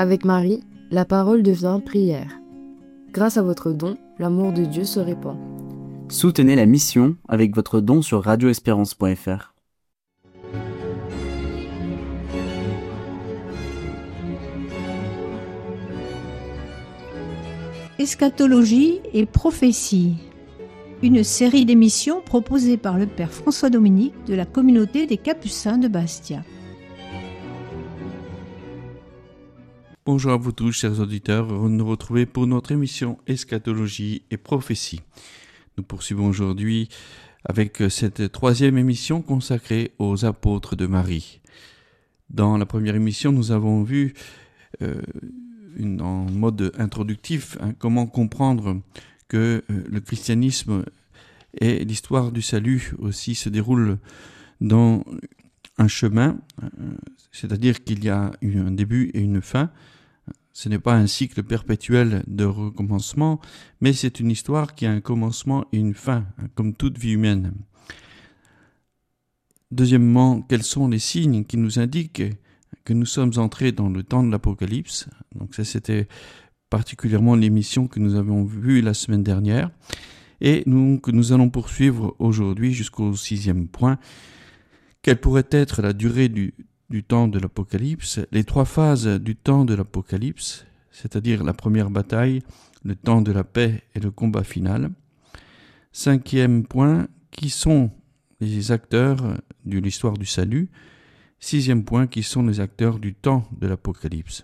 Avec Marie, la parole devient prière. Grâce à votre don, l'amour de Dieu se répand. Soutenez la mission avec votre don sur radioespérance.fr. Eschatologie et prophétie, une série d'émissions proposée par le Père François Dominique de la communauté des Capucins de Bastia. Bonjour à vous tous, chers auditeurs, heureux de nous retrouver pour notre émission Eschatologie et prophétie. Nous poursuivons aujourd'hui avec cette troisième émission consacrée aux apôtres de Marie. Dans la première émission, nous avons vu en mode introductif comment comprendre que le christianisme et l'histoire du salut aussi se déroulent dans un chemin, c'est-à-dire qu'il y a un début et une fin. Ce n'est pas un cycle perpétuel de recommencement, mais c'est une histoire qui a un commencement et une fin, comme toute vie humaine. Deuxièmement, quels sont les signes qui nous indiquent que nous sommes entrés dans le temps de l'Apocalypse? Donc ça, c'était particulièrement l'émission que nous avons vue la semaine dernière. Et nous allons poursuivre aujourd'hui jusqu'au 6e point. Quelle pourrait être la durée du temps de l'Apocalypse, les 3 phases du temps de l'Apocalypse, c'est-à-dire la première bataille, le temps de la paix et le combat final. 5e point, qui sont les acteurs de l'histoire du salut. 6e point, qui sont les acteurs du temps de l'Apocalypse.